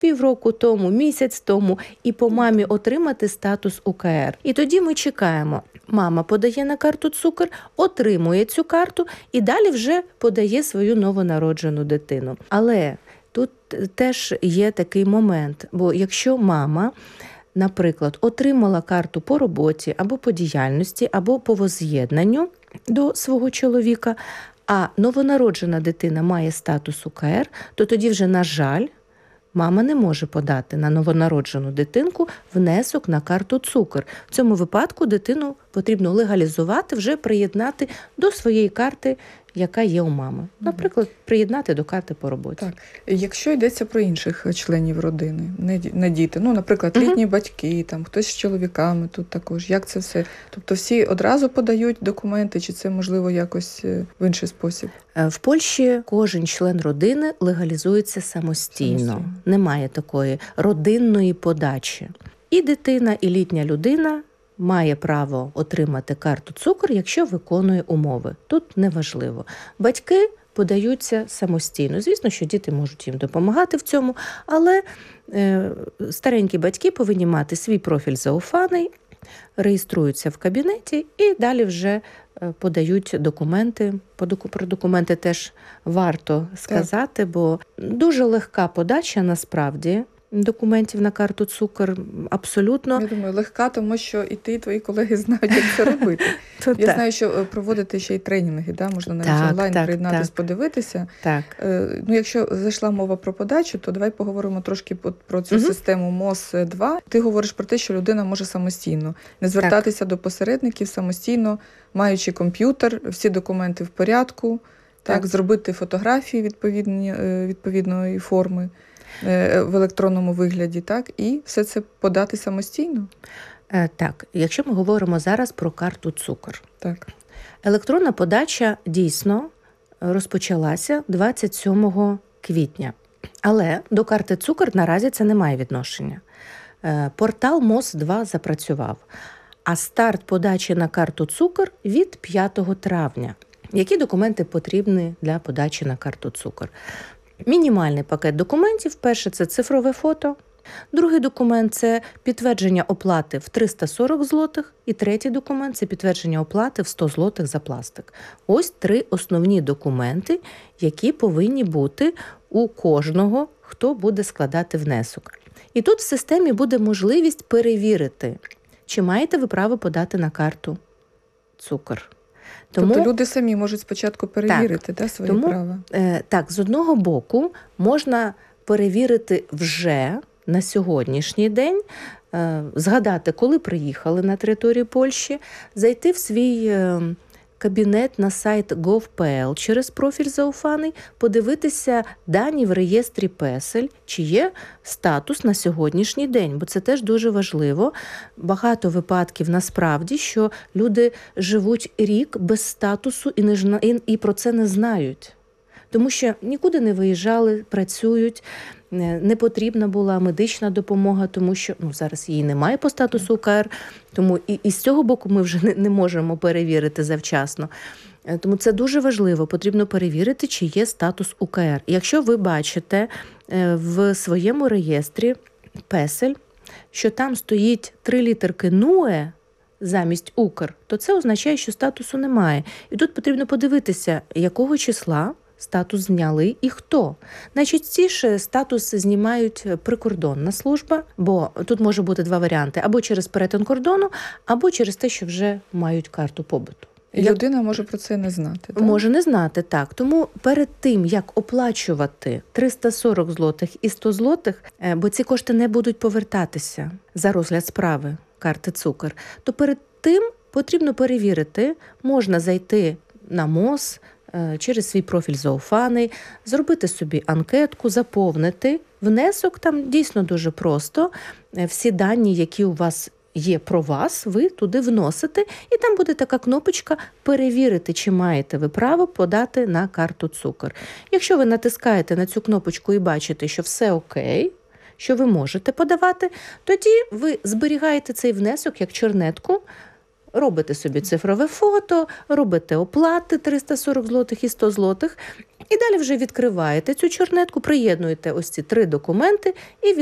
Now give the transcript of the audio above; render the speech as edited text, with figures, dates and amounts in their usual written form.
півроку тому, місяць тому, і по мамі отримати статус УКР. І тоді ми чекаємо. Мама подає на карту цукор, отримує цю карту і далі вже подає свою новонароджену дитину. Але тут теж є такий момент, бо якщо мама, наприклад, отримала карту по роботі, або по діяльності, або по возз'єднанню до свого чоловіка, а новонароджена дитина має статус УКР, то тоді вже, на жаль, мама не може подати на новонароджену дитинку внесок на карту цукор. В цьому випадку дитину потрібно легалізувати, вже приєднати до своєї карти, яка є у мами. Наприклад, приєднати до карти по роботі. Так. Якщо йдеться про інших членів родини, не діти, наприклад, літні батьки, там хтось з чоловіками тут також, як це все? Тобто всі одразу подають документи, чи це, можливо, якось в інший спосіб? В Польщі кожен член родини легалізується самостійно. Немає такої родинної подачі. І дитина, і літня людина має право отримати карту цукор, якщо виконує умови. Тут неважливо. Батьки подаються самостійно. Звісно, що діти можуть їм допомагати в цьому, але старенькі батьки повинні мати свій профіль зауфаний, реєструються в кабінеті і далі вже подають документи. Про документи теж варто сказати, бо дуже легка подача насправді документів на карту цукор, абсолютно. Я думаю, легка, тому що і ти, і твої колеги знають, як це робити. Я знаю, що проводити ще й тренінги, можна навіть онлайн приєднатись, подивитися. Якщо зайшла мова про подачу, то давай поговоримо трошки про цю систему МОЗ-2. Ти говориш про те, що людина може самостійно не звертатися до посередників, самостійно, маючи комп'ютер, всі документи в порядку, зробити фотографії відповідної форми в електронному вигляді, і все це подати самостійно? Так, якщо ми говоримо зараз про карту цукор. Так. Електронна подача дійсно розпочалася 27 квітня. Але до карти цукор наразі це не має відношення. Портал МОЗ-2 запрацював, а старт подачі на карту цукор від 5 травня. Які документи потрібні для подачі на карту цукор? Мінімальний пакет документів. Перше – це цифрове фото. Другий документ – це підтвердження оплати в 340 злотих. І третій документ – це підтвердження оплати в 100 злотих за пластик. Ось 3 основні документи, які повинні бути у кожного, хто буде складати внесок. І тут в системі буде можливість перевірити, чи маєте ви право подати на карту цукор. Тобто люди самі можуть спочатку перевірити свої права? Так, з одного боку можна перевірити вже на сьогоднішній день, згадати, коли приїхали на територію Польщі, зайти в свій кабінет на сайт gov.pl через профіль зауфаний, подивитися дані в реєстрі Песель, чи є статус на сьогоднішній день, бо це теж дуже важливо. Багато випадків насправді, що люди живуть рік без статусу і про це не знають. Тому що нікуди не виїжджали, працюють, не потрібна була медична допомога, тому що зараз її немає по статусу УКР, тому і з цього боку ми вже не можемо перевірити завчасно. Тому це дуже важливо, потрібно перевірити, чи є статус УКР. Якщо ви бачите в своєму реєстрі Песель, що там стоїть 3 літерки НУЕ замість УКР, то це означає, що статусу немає. І тут потрібно подивитися, якого числа статус зняли і хто. Найчастіше статус знімають прикордонна служба, бо тут може бути 2 варіанти. Або через перетин кордону, або через те, що вже мають карту побуту. І людина може про це не знати, так? Може не знати, так. Тому перед тим, як оплачувати 340 злотих і 100 злотих, бо ці кошти не будуть повертатися за розгляд справи карти цукор, то перед тим потрібно перевірити, можна зайти на МОЗ, через свій профіль зауфаний, зробити собі анкетку, заповнити внесок. Там дійсно дуже просто. Всі дані, які у вас є про вас, ви туди вносите, і там буде така кнопочка «Перевірити, чи маєте ви право подати на карту цукор». Якщо ви натискаєте на цю кнопочку і бачите, що все окей, що ви можете подавати, тоді ви зберігаєте цей внесок як чорнетку, робите собі цифрове фото, робите оплати 340 злотих і 100 злотих, І далі вже відкриваєте цю чернетку, приєднуєте ось ці 3 документи і